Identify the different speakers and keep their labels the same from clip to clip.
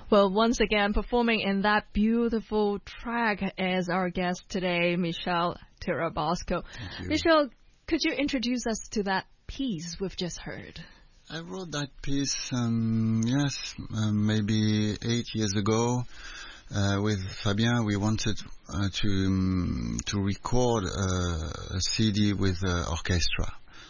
Speaker 1: Well, once again, performing in that beautiful track is our guest today, Michel Tirabasco. Michel, could you introduce us to that piece we've just heard?
Speaker 2: I wrote that piece, maybe 8 years ago. With Fabien, we wanted to record a CD with orchestra.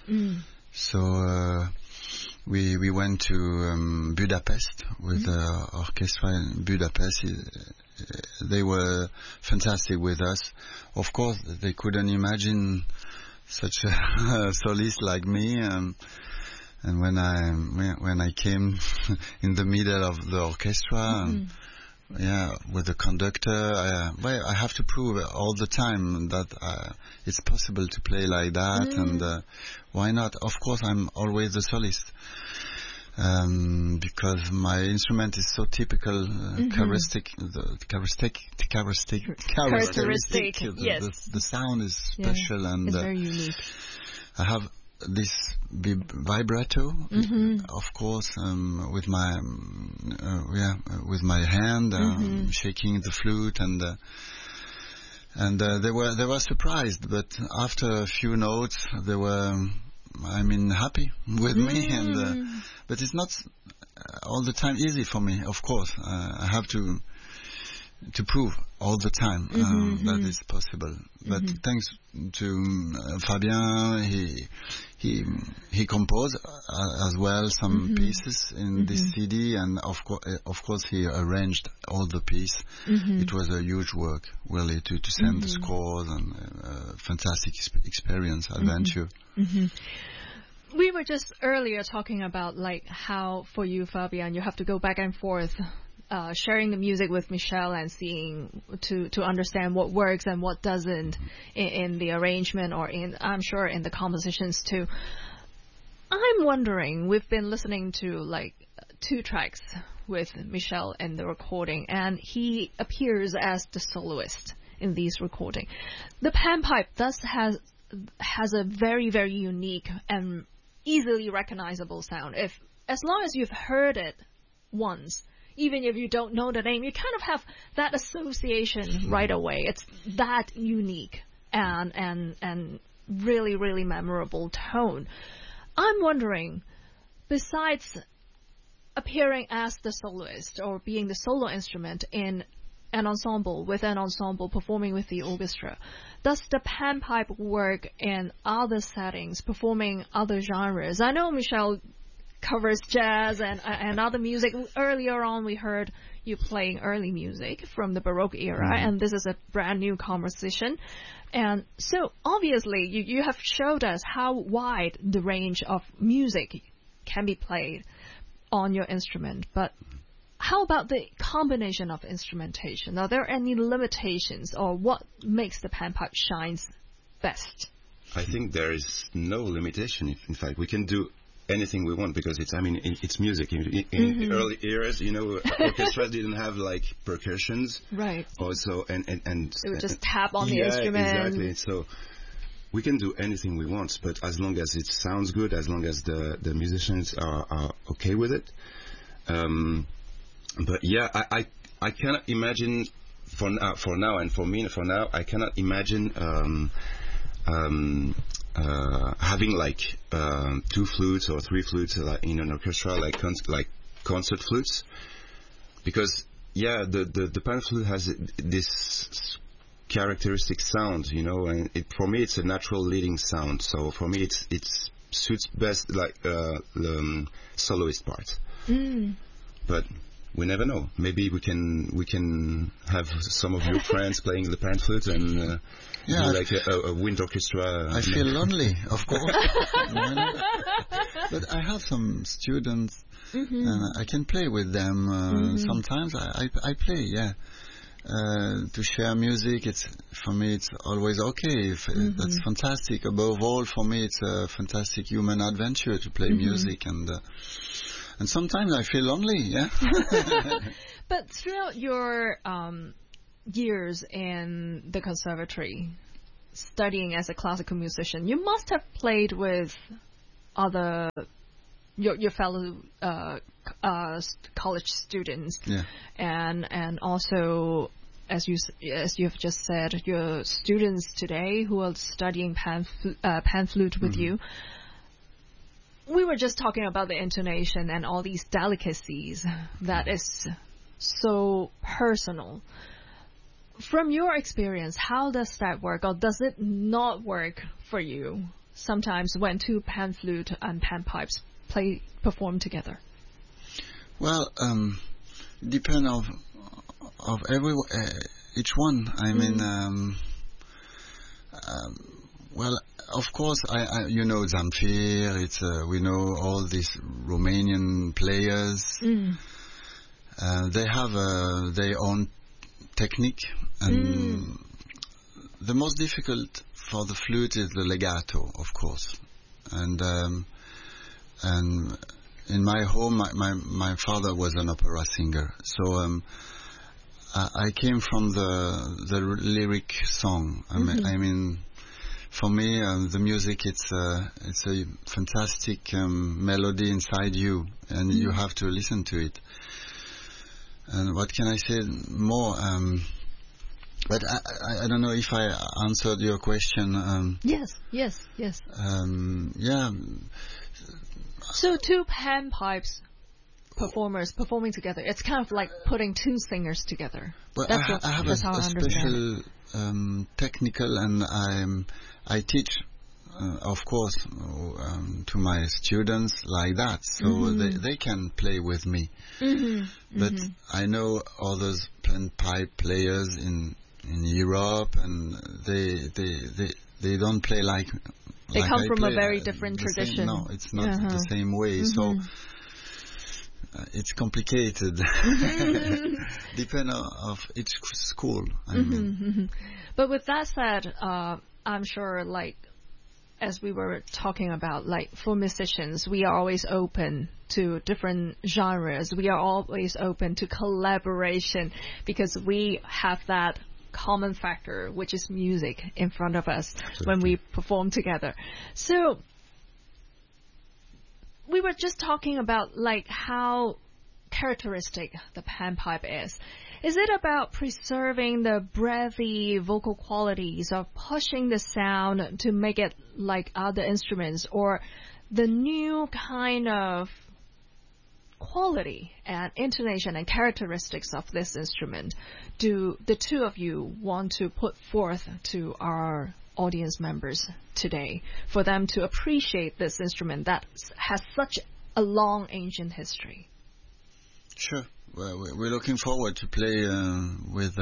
Speaker 2: So we went to Budapest with the orchestra in Budapest. They were fantastic with us. Of course, they couldn't imagine such a solist like me. And when I came in the middle of the orchestra, with the conductor, I have to prove all the time that it's possible to play like that, and why not? Of course, I'm always the solist because my instrument is so typical, characteristic.
Speaker 1: Yes,
Speaker 2: the sound is special, and
Speaker 1: it's very unique.
Speaker 2: I have this vibrato, of course, with my hand, shaking the flute, and they were surprised, but after a few notes, they were, happy with me, and but it's not all the time easy for me. Of course, I have to prove all the time that it's possible. But thanks to Fabien, he composed as well some pieces in this CD, and of course he arranged all the piece. It was a huge work, really, to send the scores, and fantastic experience, adventure.
Speaker 1: We were just earlier talking about like how for you, Fabien, you have to go back and forth, sharing the music with Michel and seeing to understand what works and what doesn't in the arrangement, or I'm sure in the compositions too. I'm wondering, we've been listening to like 2 tracks with Michel in the recording, and he appears as the soloist in these recordings. The panpipe has a very, very unique and easily recognizable sound. As long as you've heard it once, even if you don't know the name, you kind of have that association right away. It's that unique and really, really memorable tone. I'm wondering, besides appearing as the soloist or being the solo instrument in an ensemble, with an ensemble performing with the orchestra, does the panpipe work in other settings, performing other genres? I know Michel covers jazz and other music. Earlier on, we heard you playing early music from the Baroque era, and this is a brand new composition. And so, obviously, you have showed us how wide the range of music can be played on your instrument. But how about the combination of instrumentation? Are there any limitations, or what makes the panpipe shines best?
Speaker 3: I think there is no limitation. In fact, we can do anything we want, because it's music. In early eras, orchestra didn't have like percussions,
Speaker 1: right?
Speaker 3: Also, and
Speaker 1: it would just tap on the instrument.
Speaker 3: Exactly. So we can do anything we want, but as long as it sounds good, as long as the musicians are okay with it. But yeah, I cannot imagine for now, I cannot imagine having like 2 flutes or 3 flutes in an orchestra, like concert flutes, because the pan flute has this characteristic sound, and for me it's a natural leading sound. So for me it suits best like the soloist part. But we never know. Maybe we can have some of your friends playing the pan flute and like a wind orchestra.
Speaker 2: I feel lonely, of course. But I have some students, and I can play with them. Sometimes I play, to share music. For me it's always okay. That's fantastic. Above all, for me it's a fantastic human adventure to play music, and sometimes I feel lonely,
Speaker 1: But throughout your years in the conservatory, studying as a classical musician, you must have played with your fellow college students,
Speaker 2: Yeah.
Speaker 1: and also, as you've just said, your students today who are studying pan flute with you. We were just talking about the intonation and all these delicacies that is so personal. From your experience, how does that work, or does it not work for you sometimes when two pan flute and pan pipes perform together?
Speaker 2: Well, depend of each one. I mean, well, of course, you know Zamfir. It's we know all these Romanian players. They have their own technique, and the most difficult for the flute is the legato, of course. And in my home, my father was an opera singer, so I came from the lyric song. I mean, for me, the music, it's a fantastic melody inside you, and you have to listen to it. And what can I say more? But I don't know if I answered your question.
Speaker 1: Yes.
Speaker 2: Yeah.
Speaker 1: So two pan pipes performers performing together, it's kind of like putting two singers together.
Speaker 2: Well, I have a special technical, and I teach, of course, to my students like that, so they can play with me. But I know others pan pipe players in Europe, and they don't play like.
Speaker 1: They
Speaker 2: like
Speaker 1: come
Speaker 2: I
Speaker 1: from
Speaker 2: play,
Speaker 1: a very different tradition.
Speaker 2: No, it's not the same way. So it's complicated. Depend of each school. I mean.
Speaker 1: But with that said, I'm sure, like, as we were talking about, like, for musicians, we are always open to different genres. We are always open to collaboration because we have that common factor, which is music, in front of us when we perform together. So we were just talking about, like, how characteristic the panpipe is. Is it about preserving the breathy vocal qualities, or pushing the sound to make it like other instruments, or the new kind of quality and intonation and characteristics of this instrument do the two of you want to put forth to our audience members today for them to appreciate this instrument that has such a long ancient history?
Speaker 2: Sure. Well, we're looking forward to play with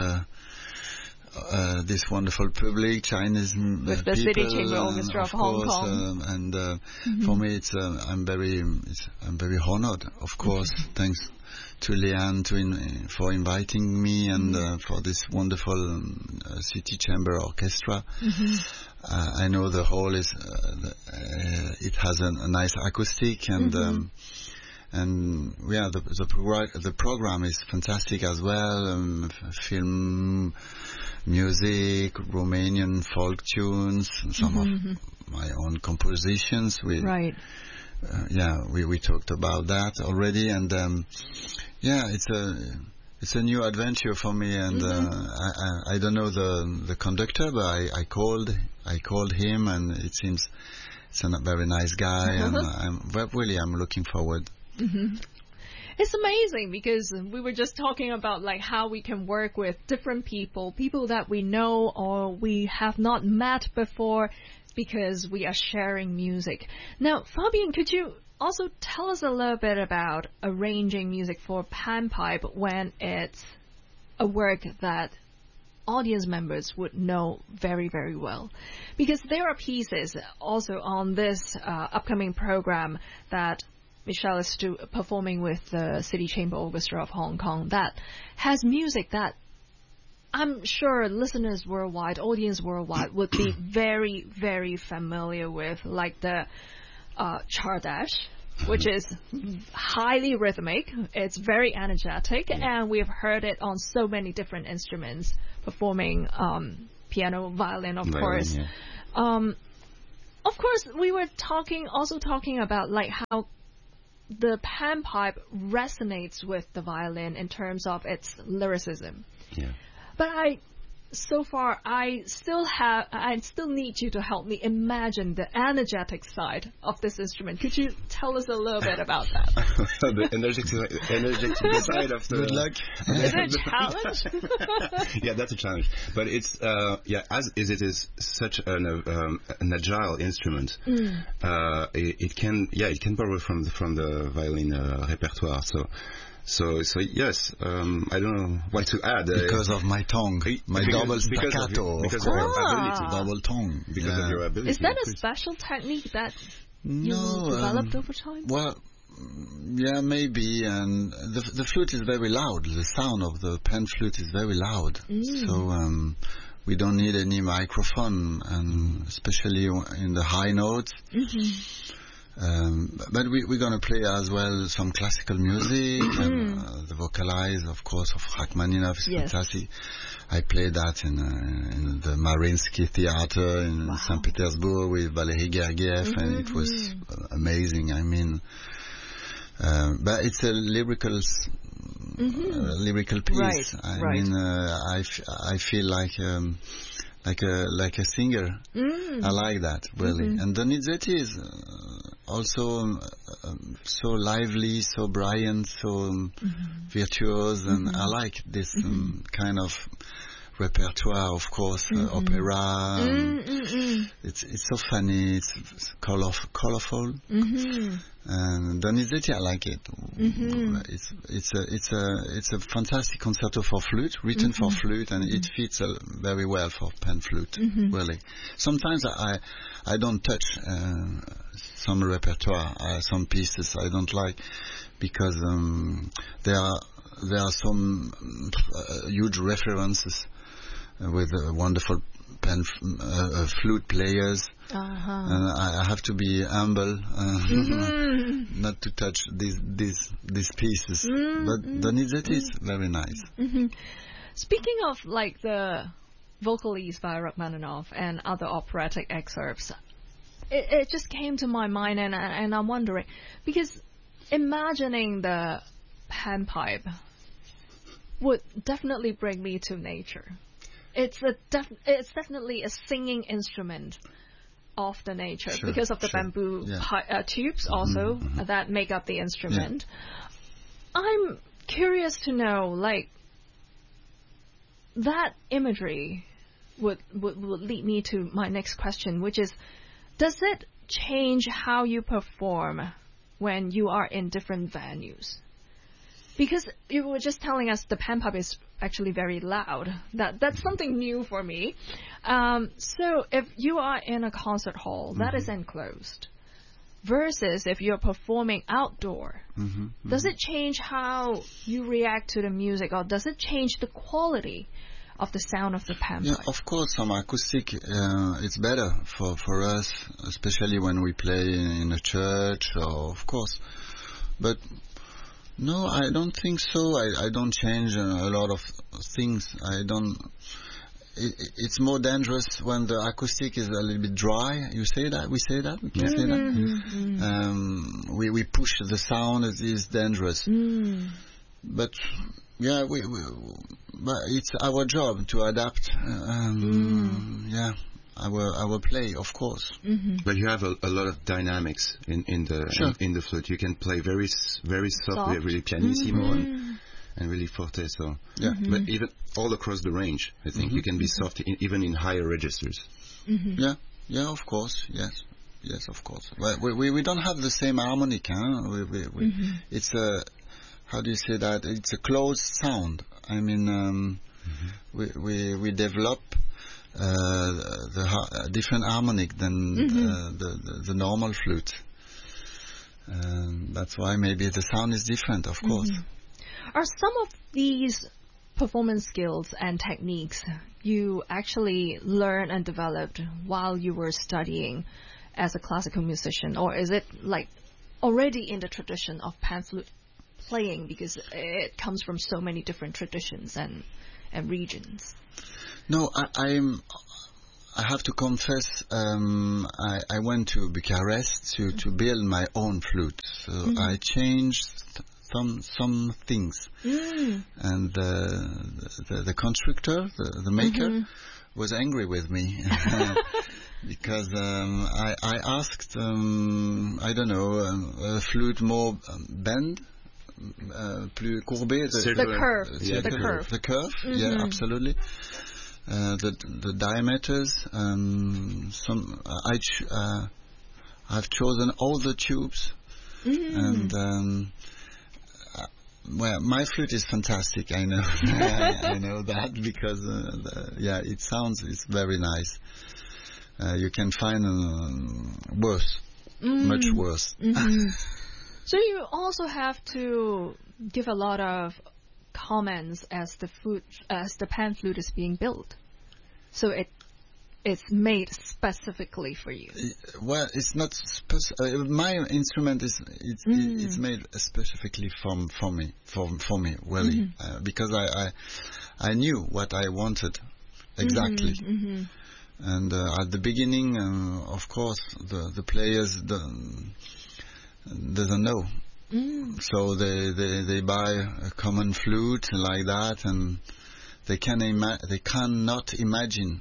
Speaker 2: this wonderful public, Chinese
Speaker 1: with the
Speaker 2: people,
Speaker 1: City Chamber Orchestra of Hong Kong.
Speaker 2: For me, I'm very honored. Of course, thanks to Leanne for inviting me, and for this wonderful City Chamber Orchestra. I know the hall is it has a nice acoustic, and yeah, the program is fantastic as well. Film, music, Romanian folk tunes, some of my own compositions.
Speaker 1: Right.
Speaker 2: We talked about that already, and yeah, it's a new adventure for me, and I don't know the conductor, but I called him, and it seems it's a very nice guy, and I'm looking forward.
Speaker 1: It's amazing because we were just talking about, like, how we can work with different people that we know or we have not met before, because we are sharing music. Now, Fabian, could you also tell us a little bit about arranging music for panpipe when it's a work that audience members would know very, very well? Because there are pieces also on this upcoming program that Michelle is performing with the City Chamber Orchestra of Hong Kong that has music that I'm sure listeners worldwide, audience worldwide, would be very, very familiar with, like the Chardash, which is highly rhythmic. It's very energetic, and we've heard it on so many different instruments, performing piano, violin, of course.
Speaker 3: Yeah.
Speaker 1: Of course, we were also talking about, like, how the panpipe resonates with the violin in terms of its lyricism.
Speaker 3: Yeah.
Speaker 1: But so far, I still need you to help me imagine the energetic side of this instrument. Could you tell us a little bit about that?
Speaker 3: The energetic side of the...
Speaker 2: Good luck.
Speaker 1: Is it a challenge?
Speaker 3: Yeah, that's a challenge. But it's, as it is such an agile instrument, it can borrow from the violin repertoire. So yes, I don't know what to add.
Speaker 2: Because of my tongue, my double staccato,
Speaker 3: because of your ability,
Speaker 2: double tongue.
Speaker 3: Because of your ability.
Speaker 1: Is that a special technique that you developed over time?
Speaker 2: Well, yeah, maybe. And the flute is very loud. The sound of the pan flute is very loud. So we don't need any microphone, and especially in the high notes. But we're going to play as well some classical music, and the vocalize, of course, of Rachmaninoff is fantastic. I played that in the Mariinsky Theater in St. Petersburg with Valery Gergiev, and it was amazing. I mean, but it's a lyrical piece.
Speaker 1: Right,
Speaker 2: I mean, I feel like a singer. I like that, really. And Donizetti is also so lively, so brilliant, so virtuose, and I like this kind of repertoire, of course, opera. It's so funny, it's colorful. And Donizetti, I like it. It's a fantastic concerto for flute, written for flute, and it fits very well for pan flute. Really, sometimes I don't touch some repertoire, some pieces I don't like, because there are some huge references with wonderful flute players. And I have to be humble, not to touch these pieces. But Donizetti is very nice.
Speaker 1: Speaking of like the Vocalise by Rachmaninoff and other operatic excerpts, it just came to my mind, and I'm wondering, because imagining the panpipe would definitely bring me to nature. It's definitely a singing instrument of the nature, because of the bamboo tubes also that make up the instrument. I'm curious to know, like, that imagery would lead me to my next question, which is, does it change how you perform when you are in different venues? Because you were just telling us the panpipe is actually very loud. That's something new for me. So if you are in a concert hall that is enclosed, versus if you're performing outdoor, does it change how you react to the music, or does it change the quality of the sound of the panpipe?
Speaker 2: Yeah, of course, some acoustic, it's better for us, especially when we play in a church, or of course. But no, I don't think so. I don't change a lot of things. It's more dangerous when the acoustic is a little bit dry. You say that? We say that? We can say that? We push the sound. It is dangerous. But yeah, but it's our job to adapt. Our play, of course.
Speaker 3: But you have a lot of dynamics in the flute. You can play very soft, really pianissimo and really forte. So, but even all across the range, I think you can be soft even in higher registers.
Speaker 2: Yeah, of course, yes, of course. We don't have the same harmonic, huh? It's a, how do you say that? It's a closed sound. I mean, we develop the different harmonic than the normal flute. That's why maybe the sound is different, of course.
Speaker 1: Are some of these performance skills and techniques you actually learned and developed while you were studying as a classical musician, or is it like already in the tradition of pan flute playing, because it comes from so many different traditions and regions?
Speaker 2: No, I have to confess, I went to Bucharest to build my own flute. So I changed some things. And the constructor, the maker, was angry with me. Because I asked, I don't know, a flute more bend, plus courbé.
Speaker 1: The curve.
Speaker 2: The curve, yeah, absolutely. The diameters. I've chosen all the tubes, and well, my flute is fantastic. I know, I know that because it's very nice. You can find worse, much worse.
Speaker 1: So you also have to give a lot of comments as the pan flute is being built. So it's made specifically for you.
Speaker 2: Well, it's not my instrument it's made specifically for me, really, because I knew what I wanted exactly. And at the beginning, of course, the players doesn't know, so they buy a common flute like that, and they cannot imagine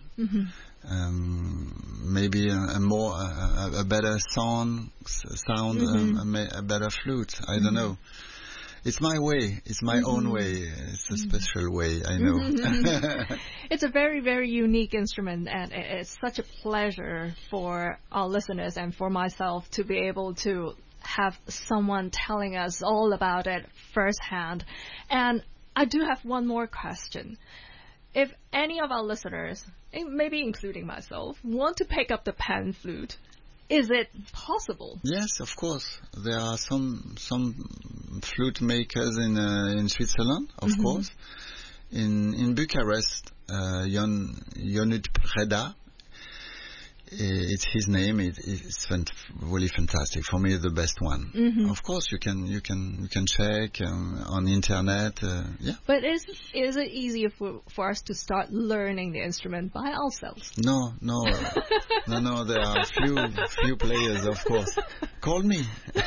Speaker 2: maybe a better sound, a better flute. I don't know. It's my way. It's my own way. It's a special way, I know.
Speaker 1: It's a very, very unique instrument, and it's such a pleasure for our listeners and for myself to be able to have someone telling us all about it firsthand. And I do have one more question. If any of our listeners, maybe including myself, want to pick up the pan flute, is it possible?
Speaker 2: Yes, of course. There are some flute makers in Switzerland, of course. In Bucharest, Ionut Preda, it's his name. It's really fantastic. For me, the best one. Of course, you can check on internet. Yeah.
Speaker 1: But is it easier for us to start learning the instrument by ourselves?
Speaker 2: No. There are few players, of course. Call me.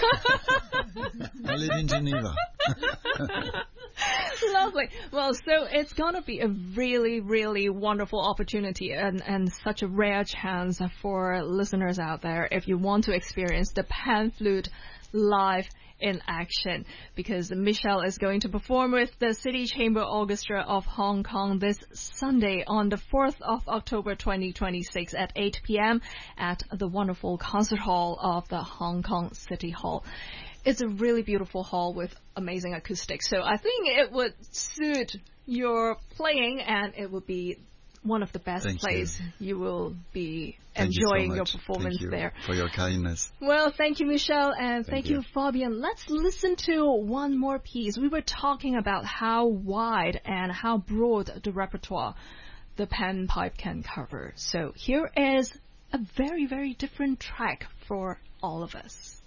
Speaker 2: I live in Geneva.
Speaker 1: Lovely. Well, so it's going to be a really, really wonderful opportunity and such a rare chance for listeners out there if you want to experience the pan flute live in action, because Michelle is going to perform with the City Chamber Orchestra of Hong Kong this Sunday on the 4th of October 2026 at 8 p.m. at the wonderful concert hall of the Hong Kong City Hall. It's a really beautiful hall with amazing acoustics, so I think it would suit your playing, and it would be one of the best places you will be enjoying your performance there.
Speaker 2: For your kindness.
Speaker 1: Well, thank you, Michelle, and thank you, Fabian. Let's listen to one more piece. We were talking about how wide and how broad the repertoire the pan pipe can cover. So here is a very, very different track for all of us.